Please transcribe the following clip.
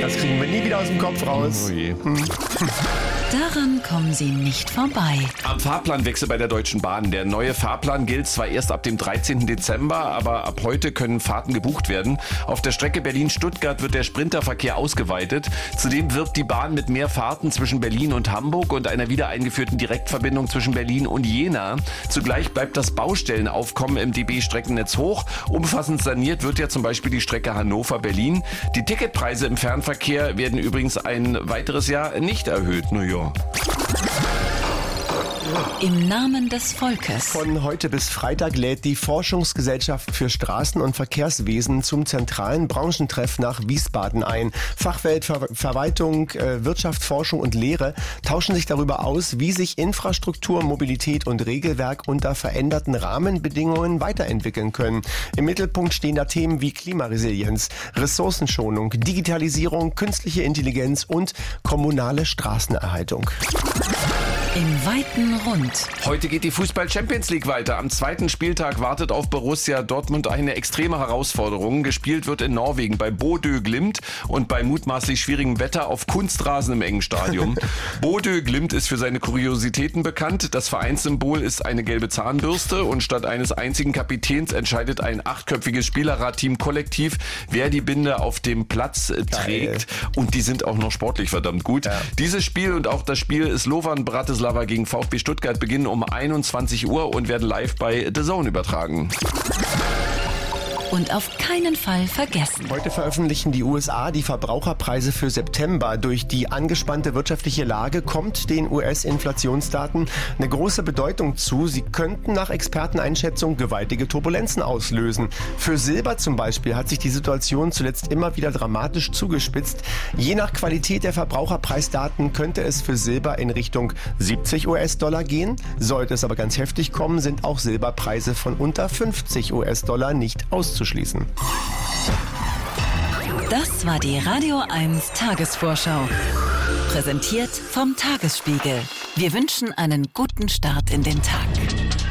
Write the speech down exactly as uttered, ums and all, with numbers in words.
Das kriegen wir nie wieder aus dem Kopf raus. Oh je. Hm. Daran kommen Sie nicht vorbei. Am Fahrplanwechsel bei der Deutschen Bahn. Der neue Fahrplan gilt zwar erst ab dem dreizehnten Dezember, aber ab heute können Fahrten gebucht werden. Auf der Strecke Berlin-Stuttgart wird der Sprinterverkehr ausgeweitet. Zudem wirbt die Bahn mit mehr Fahrten zwischen Berlin und Hamburg und einer wieder eingeführten Direktverbindung zwischen Berlin und Jena. Zugleich bleibt das Baustellenaufkommen im D B-Streckennetz hoch. Umfassend saniert wird ja zum Beispiel die Strecke Hannover-Berlin. Die Ticketpreise im Fernverkehr werden übrigens ein weiteres Jahr nicht erhöht. Na ja. Im Namen des Volkes. Von heute bis Freitag lädt die Forschungsgesellschaft für Straßen- und Verkehrswesen zum zentralen Branchentreff nach Wiesbaden ein. Fachwelt, Ver- Verwaltung, äh, Wirtschaft, Forschung und Lehre tauschen sich darüber aus, wie sich Infrastruktur, Mobilität und Regelwerk unter veränderten Rahmenbedingungen weiterentwickeln können. Im Mittelpunkt stehen da Themen wie Klimaresilienz, Ressourcenschonung, Digitalisierung, künstliche Intelligenz und kommunale Straßenerhaltung. Im weiten Rund. Heute geht die Fußball-Champions League weiter. Am zweiten Spieltag wartet auf Borussia Dortmund eine extreme Herausforderung. Gespielt wird in Norwegen bei Bodø Glimt und bei mutmaßlich schwierigem Wetter auf Kunstrasen im engen Stadion. Bodø Glimt ist für seine Kuriositäten bekannt. Das Vereinssymbol ist eine gelbe Zahnbürste und statt eines einzigen Kapitäns entscheidet ein achtköpfiges Spielerradteam kollektiv, wer die Binde auf dem Platz äh, trägt. Und die sind auch noch sportlich verdammt gut. Ja. Dieses Spiel und auch das Spiel Slovan Bratislava gegen VfB Stuttgart beginnen um einundzwanzig Uhr und werden live bei The Zone übertragen. Und auf keinen Fall vergessen. Heute veröffentlichen die U S A die Verbraucherpreise für September. Durch die angespannte wirtschaftliche Lage kommt den U S-Inflationsdaten eine große Bedeutung zu. Sie könnten nach Experteneinschätzung gewaltige Turbulenzen auslösen. Für Silber zum Beispiel hat sich die Situation zuletzt immer wieder dramatisch zugespitzt. Je nach Qualität der Verbraucherpreisdaten könnte es für Silber in Richtung siebzig US-Dollar gehen. Sollte es aber ganz heftig kommen, sind auch Silberpreise von unter fünfzig US-Dollar nicht auszuschließen. Das war die Radio eins Tagesvorschau. Präsentiert vom Tagesspiegel. Wir wünschen einen guten Start in den Tag.